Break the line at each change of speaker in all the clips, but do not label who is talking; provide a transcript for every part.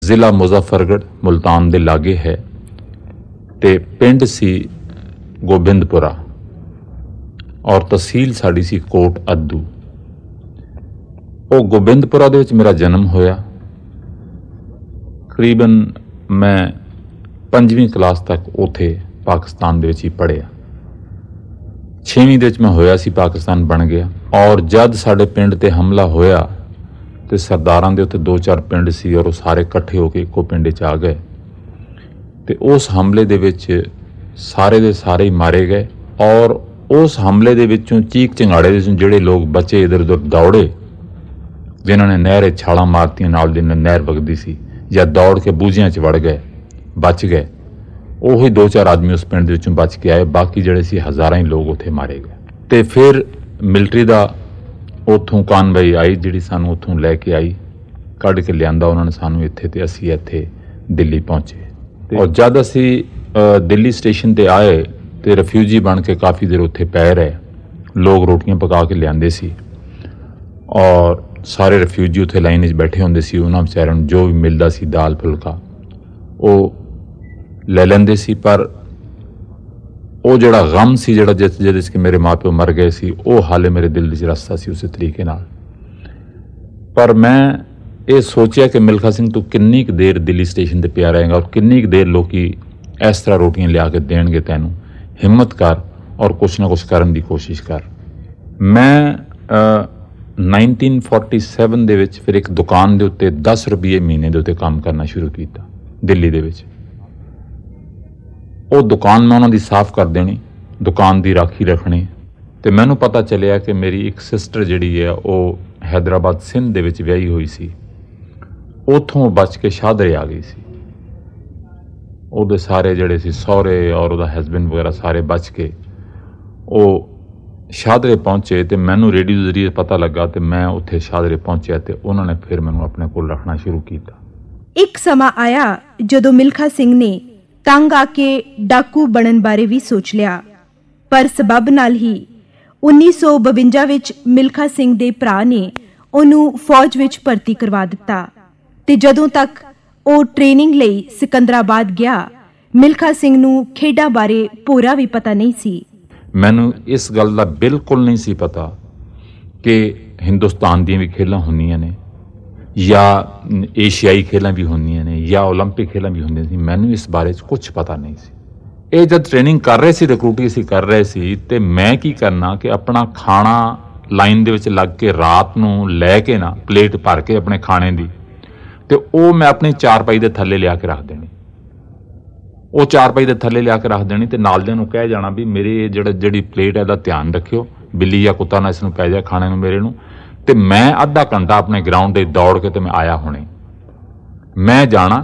ਜ਼ਿਲ੍ਹਾ ਮੁਜ਼ੱਫਰਗੜ੍ਹ ਮੁਲਤਾਨ ਦੇ ਲਾਗੇ ਹੈ ਤੇ ਪਿੰਡ ਸੀ ਗੋਬਿੰਦਪੁਰਾ ਔਰ ਤਹਿਸੀਲ ਸਾਡੀ ਸੀ ਕੋਟ ਅੱਧੂ। ਉਹ ਗੋਬਿੰਦਪੁਰਾ ਦੇ ਵਿੱਚ ਮੇਰਾ ਜਨਮ ਹੋਇਆ। ਤਕਰੀਬਨ ਮੈਂ 5ਵੀਂ ਕਲਾਸ ਤੱਕ ਉੱਥੇ ਪਾਕਿਸਤਾਨ ਦੇ ਵਿੱਚ ਹੀ ਪੜ੍ਹਿਆ। 6ਵੀਂ ਦੇ ਵਿੱਚ ਮੈਂ ਹੋਇਆ ਸੀ ਪਾਕਿਸਤਾਨ ਬਣ ਗਿਆ ਔਰ ਜਦ ਸਾਡੇ ਪਿੰਡ ਤੇ ਹਮਲਾ ਹੋਇਆ ਤੇ ਸਰਦਾਰਾਂ ਦੇ ਉੱਤੇ 2-4 ਪਿੰਡ ਸੀ ਔਰ ਉਹ ਸਾਰੇ ਇਕੱਠੇ ਹੋ ਕੇ ਇੱਕੋ ਪਿੰਡ 'ਚ ਆ ਗਏ ਤੇ ਉਸ ਹਮਲੇ ਦੇ ਵਿੱਚ ਸਾਰੇ ਦੇ ਸਾਰੇ ਹੀ ਮਾਰੇ ਗਏ ਔਰ ਉਸ ਹਮਲੇ ਦੇ ਵਿੱਚੋਂ ਚੀਕ ਚਿੰਗਾੜੇ ਦੇ ਵਿੱਚੋਂ ਜਿਹੜੇ ਲੋਕ ਬਚੇ ਇੱਧਰ ਉੱਧਰ ਦੌੜੇ, ਜਿਨ੍ਹਾਂ ਨੇ ਨਹਿਰੇ ਛਾਲਾਂ ਮਾਰਤੀਆਂ ਨਾਲ ਦੀ ਨਹਿਰ ਵਗਦੀ ਸੀ ਜਾਂ ਦੌੜ ਕੇ ਬੂਝਿਆਂ 'ਚ ਵੜ ਗਏ, ਬਚ ਗਏ। ਉਹੀ 2-4 ਆਦਮੀ ਉਸ ਪਿੰਡ ਦੇ ਵਿੱਚੋਂ ਬਚ ਕੇ ਆਏ, ਬਾਕੀ ਜਿਹੜੇ ਸੀ ਹਜ਼ਾਰਾਂ ਹੀ ਲੋਕ ਉੱਥੇ ਮਾਰੇ ਗਏ। ਤੇ ਫਿਰ ਮਿਲਟਰੀ ਦਾ ਉੱਥੋਂ ਕਾਨਵਾਈ ਆਈ ਜਿਹੜੀ ਸਾਨੂੰ ਉੱਥੋਂ ਲੈ ਕੇ ਆਈ, ਕੱਢ ਕੇ ਲਿਆਂਦਾ ਉਹਨਾਂ ਨੇ ਸਾਨੂੰ ਇੱਥੇ ਤੇ ਅਸੀਂ ਇੱਥੇ ਦਿੱਲੀ ਪਹੁੰਚੇ। ਔਰ ਜਦ ਅਸੀਂ ਦਿੱਲੀ ਸਟੇਸ਼ਨ ਤੇ ਆਏ ਤੇ ਰਿਫਿਊਜੀ ਬਣ ਕੇ ਕਾਫੀ ਦੇਰ ਉੱਥੇ ਪੈ ਰਹੇ। ਲੋਕ ਰੋਟੀਆਂ ਪਕਾ ਕੇ ਲਿਆਂਦੇ ਸੀ ਔਰ ਸਾਰੇ ਰਿਫਿਊਜੀ ਉੱਥੇ ਲਾਈਨ 'ਚ ਬੈਠੇ ਹੁੰਦੇ ਸੀ। ਉਹਨਾਂ ਵਿਚਾਰਿਆਂ ਨੂੰ ਜੋ ਵੀ ਮਿਲਦਾ ਸੀ ਦਾਲ ਫੁਲਕਾ ਉਹ ਲੈ ਲੈਂਦੇ ਸੀ, ਪਰ ਉਹ ਜਿਹੜਾ ਗਮ ਸੀ ਜਿਹੜਾ ਜਿਹਦੇ 'ਚ ਕਿ ਮੇਰੇ ਮਾਂ ਪਿਓ ਮਰ ਗਏ ਸੀ ਉਹ ਹਾਲੇ ਮੇਰੇ ਦਿਲ 'ਚ ਰਸਤਾ ਸੀ ਉਸੇ ਤਰੀਕੇ ਨਾਲ। ਪਰ ਮੈਂ ਇਹ ਸੋਚਿਆ ਕਿ ਮਿਲਖਾ ਸਿੰਘ ਤੂੰ ਕਿੰਨੀ ਕੁ ਦੇਰ ਦਿੱਲੀ ਸਟੇਸ਼ਨ ਤੇ ਪਿਆ ਰਹੇਗਾ ਔਰ ਕਿੰਨੀ ਕੁ ਦੇਰ ਲੋਕੀ ਇਸ ਤਰ੍ਹਾਂ ਰੋਟੀਆਂ ਲਿਆ ਕੇ ਦੇਣਗੇ ਤੈਨੂੰ, ਹਿੰਮਤ ਕਰ ਔਰ ਕੁਛ ਨਾ ਕੁਛ ਕਰਨ ਦੀ ਕੋਸ਼ਿਸ਼ ਕਰ। ਮੈਂ 1947 ਦੇ ਵਿੱਚ ਫਿਰ ਇੱਕ ਦੁਕਾਨ ਦੇ ਉੱਤੇ 10 ਰੁਪਏ ਮਹੀਨੇ ਦੇ ਉੱਤੇ ਕੰਮ ਕਰਨਾ ਸ਼ੁਰੂ ਕੀਤਾ ਦਿੱਲੀ ਦੇ ਵਿੱਚ। ਉਹ ਦੁਕਾਨ ਮੈਂ ਉਹਨਾਂ ਦੀ ਸਾਫ਼ ਕਰ ਦੇਣੀ, ਦੁਕਾਨ ਦੀ ਰਾਖੀ ਰੱਖਣੀ। ਤੇ ਮੈਨੂੰ ਪਤਾ ਚੱਲਿਆ ਕਿ ਮੇਰੀ ਇੱਕ ਸਿਸਟਰ ਜਿਹੜੀ ਹੈ ਉਹ ਹੈਦਰਾਬਾਦ ਸਿੰਧ ਦੇ ਵਿੱਚ ਵਿਆਹੀ ਹੋਈ ਸੀ, ਉੱਥੋਂ ਬਚ ਕੇ ਸ਼ਾਹਦਰੇ ਆ ਗਈ ਸੀ। ਉਹਦੇ ਸਾਰੇ ਜਿਹੜੇ ਸੀ ਸਹੁਰੇ ਔਰ ਉਹਦਾ ਹਸਬੈਂਡ ਵਗੈਰਾ ਸਾਰੇ ਬਚ ਕੇ ਉਹ ਸ਼ਾਹਦਰੇ ਪਹੁੰਚੇ ਤੇ ਮੈਨੂੰ ਰੇਡੀਓ ਜ਼ਰੀਏ ਪਤਾ ਲੱਗਾ ਤੇ ਮੈਂ ਉੱਥੇ ਸ਼ਾਹਦਰੇ ਪਹੁੰਚਿਆ ਤੇ ਉਹਨਾਂ ਨੇ ਫਿਰ ਮੈਨੂੰ ਆਪਣੇ ਕੋਲ ਰੱਖਣਾ ਸ਼ੁਰੂ ਕੀਤਾ।
ਇੱਕ ਸਮਾਂ ਆਇਆ ਜਦੋਂ ਮਿਲਖਾ ਸਿੰਘ ਨੇ ਤੰਗ ਆ ਕੇ ਡਾਕੂ ਬਣਨ ਬਾਰੇ ਵੀ ਸੋਚ ਲਿਆ, ਪਰ ਸਬਬ ਨਾਲ ਹੀ 1952 ਵਿੱਚ ਮਿਲਖਾ ਸਿੰਘ ਦੇ ਭਰਾ ਨੇ ਉਹਨੂੰ ਫੌਜ ਵਿੱਚ ਭਰਤੀ ਕਰਵਾ ਦਿੱਤਾ ਤੇ ਜਦੋਂ ਤੱਕ ਉਹ ਟ੍ਰੇਨਿੰਗ ਲਈ ਸਿਕੰਦਰਾਬਾਦ ਗਿਆ, ਮਿਲਖਾ ਸਿੰਘ ਨੂੰ ਖੇਡਾਂ ਬਾਰੇ ਪੂਰਾ ਵੀ ਪਤਾ ਨਹੀਂ ਸੀ।
ਮੈਨੂੰ ਇਸ ਗੱਲ ਦਾ ਬਿਲਕੁਲ ਨਹੀਂ ਸੀ ਪਤਾ ਕਿ ਹਿੰਦੁਸਤਾਨ ਦੀਆਂ ਵੀ ਖੇਲਾਂ ਹੁੰਦੀਆਂ ਨੇ ਜਾਂ ਏਸ਼ੀਆਈ ਖੇਲਾਂ ਵੀ ਹੁੰਦੀਆਂ ਨੇ ਜਾਂ ਓਲੰਪਿਕ ਖੇਲਾਂ ਵੀ ਹੁੰਦੀਆਂ ਸੀ। ਮੈਨੂੰ ਇਸ ਬਾਰੇ 'ਚ ਕੁਝ ਪਤਾ ਨਹੀਂ ਸੀ। ਇਹ ਜਦ ਟ੍ਰੇਨਿੰਗ ਕਰ ਰਹੇ ਸੀ, ਰਿਕਰੂਟਿੰਗ ਅਸੀਂ ਕਰ ਰਹੇ ਸੀ ਤੇ ਮੈਂ ਕੀ ਕਰਨਾ ਕਿ ਆਪਣਾ ਖਾਣਾ ਲਾਈਨ ਦੇ ਵਿੱਚ ਲੱਗ ਕੇ ਰਾਤ ਨੂੰ ਲੈ ਕੇ ਨਾ ਪਲੇਟ ਭਰ ਕੇ ਆਪਣੇ ਖਾਣੇ ਦੀ ਤੇ ਉਹ ਮੈਂ ਆਪਣੀ ਚਾਰਪਾਈ ਦੇ ਥੱਲੇ ਲਿਆ ਕੇ ਰੱਖ ਦੇਣੀ। ਉਹ ਚਾਰਪਾਈ ਦੇ ਥੱਲੇ ਲਿਆ ਕੇ ਰੱਖ ਦੇਣੀ ਤੇ ਨਾਲ ਦੇ ਨੂੰ ਕਹਿ ਜਾਣਾ ਵੀ ਮੇਰੀ ਜਿਹੜੀ ਪਲੇਟ ਹੈ ਇਹਦਾ ਧਿਆਨ ਰੱਖਿਓ, ਬਿੱਲੀ ਜਾਂ ਕੁੱਤਾ ਨਾ ਇਸ ਨੂੰ ਪੈ ਜਾਏ ਖਾਣੇ ਨੂੰ ਮੇਰੇ ਨੂੰ। ਤੇ ਮੈਂ ਅੱਧਾ ਘੰਟਾ ਆਪਣੇ ਗਰਾਊਂਡ ਤੇ ਦੌੜ ਕੇ ਤੇ ਮੈਂ ਆਇਆ ਹੁਣੇ। ਮੈਂ ਜਾਣਾ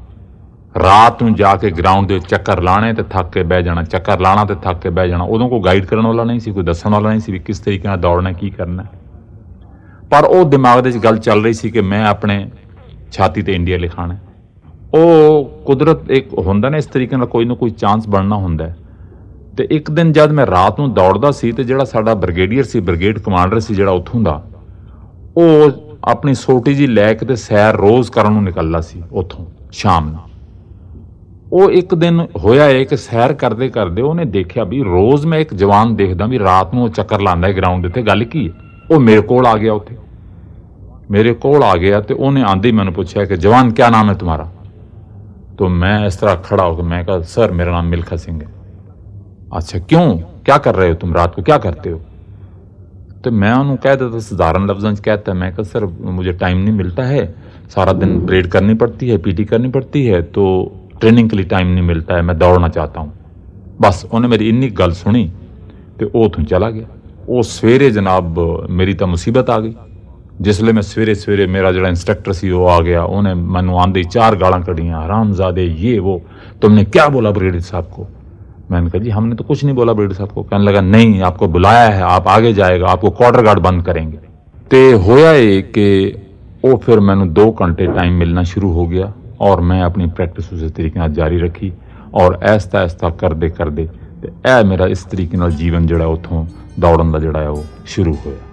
ਰਾਤ ਨੂੰ ਜਾ ਕੇ ਗਰਾਊਂਡ ਦੇ ਵਿੱਚ ਚੱਕਰ ਲਾਣੇ ਤੇ ਥੱਕ ਕੇ ਬਹਿ ਜਾਣਾ, ਚੱਕਰ ਲਾਣਾ ਤੇ ਥੱਕ ਕੇ ਬਹਿ ਜਾਣਾ। ਉਦੋਂ ਕੋਈ ਗਾਈਡ ਕਰਨ ਵਾਲਾ ਨਹੀਂ ਸੀ, ਕੋਈ ਦੱਸਣ ਵਾਲਾ ਨਹੀਂ ਸੀ ਵੀ ਕਿਸ ਤਰੀਕੇ ਨਾਲ ਦੌੜਨਾ, ਕੀ ਕਰਨਾ। ਪਰ ਉਹ ਦਿਮਾਗ ਦੇ ਵਿੱਚ ਗੱਲ ਚੱਲ ਰਹੀ ਸੀ ਕਿ ਮੈਂ ਆਪਣੇ ਛਾਤੀ ਤੇ ਇੰਡੀਆ ਲਿਖਾਣਾ। ਉਹ ਕੁਦਰਤ ਇੱਕ ਹੁੰਦਾ ਨਾ ਇਸ ਤਰੀਕੇ ਨਾਲ ਕੋਈ ਨਾ ਕੋਈ ਚਾਂਸ ਬਣਨਾ ਹੁੰਦਾ। ਤੇ ਇੱਕ ਦਿਨ ਜਦ ਮੈਂ ਰਾਤ ਨੂੰ ਦੌੜਦਾ ਸੀ ਤੇ ਜਿਹੜਾ ਸਾਡਾ ਬ੍ਰਿਗੇਡੀਅਰ ਸੀ, ਬ੍ਰਿਗੇਡ ਕਮਾਂਡਰ ਸੀ ਜਿਹੜਾ ਉੱਥੋਂ ਦਾ, ਉਹ ਆਪਣੀ ਸੋਟੀ ਜੀ ਲੈ ਕੇ ਤੇ ਸੈਰ ਰੋਜ਼ ਕਰਨ ਨੂੰ ਨਿਕਲਦਾ ਸੀ ਉੱਥੋਂ ਸ਼ਾਮ ਨੂੰ। ਉਹ ਇੱਕ ਦਿਨ ਹੋਇਆ ਹੈ ਕਿ ਸੈਰ ਕਰਦੇ ਕਰਦੇ ਉਹਨੇ ਦੇਖਿਆ ਵੀ ਰੋਜ਼ ਮੈਂ ਇੱਕ ਜਵਾਨ ਦੇਖਦਾ ਵੀ ਰਾਤ ਨੂੰ ਉਹ ਚੱਕਰ ਲਾਉਂਦਾ ਹੈ ਗਰਾਊਂਡ ਦੇ ਉੱਤੇ, ਗੱਲ ਕੀ ਹੈ। ਉਹ ਮੇਰੇ ਕੋਲ ਆ ਗਿਆ, ਉੱਥੇ ਮੇਰੇ ਕੋਲ ਆ ਗਿਆ ਤੇ ਉਹਨੇ ਆਂਦੇ ਹੀ ਮੈਨੂੰ ਪੁੱਛਿਆ ਕਿ ਜਵਾਨ ਕਿਆ ਨਾਮ ਹੈ तुम्हारा। तो मैं इस तरह खड़ा होकर मैं कहा सर मेरा नाम मिल्खा सिंह है। अच्छा क्यों, क्या कर रहे हो तुम, रात को क्या करते हो। तो मैं उन्होंने कह देता साधारण लफ्ज़ों में कहता है, मैं कहा सर मुझे टाइम नहीं मिलता है, सारा दिन परेड करनी पड़ती है, पीटी करनी पड़ती है, तो ट्रेनिंग के लिए टाइम नहीं मिलता है, मैं दौड़ना चाहता हूँ। बस उन्हें मेरी इन्नी गल सुनी तो वो उतों चला गया। वो सवेरे जनाब मेरी तो मुसीबत आ गई। जिसले मैं सवेरे मेरा जो इंस्ट्रक्टर सी वो आ गया, उन्हें मैनू आंदे 4 गालां कढ़ियां, हरामजादे ये वो, तुमने क्या बोला ब्रिगेडियर साहब को। मैंने कहा जी हमने तो कुछ नहीं बोला ब्रिगेडियर साहब को। कहने लगा नहीं आपको बुलाया है, आप आगे जाएगा, आपको क्वार्टर गार्ड बंद करेंगे। तो होया ये कि वो फिर मैनू 2 घंटे टाइम मिलना शुरू हो गया और मैं अपनी प्रैक्टिस उस तरीके जारी रखी और ऐसा ऐसा करते करते मेरा इस तरीके जीवन जो उतों दौड़न का जोड़ा है वो शुरू होया।